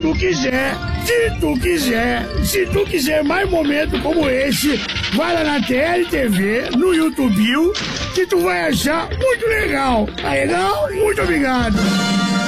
tu quiser. Se tu quiser mais momentos como esse, vai lá na TLTV, no YouTube, que tu vai achar muito legal. Tá legal? Muito obrigado.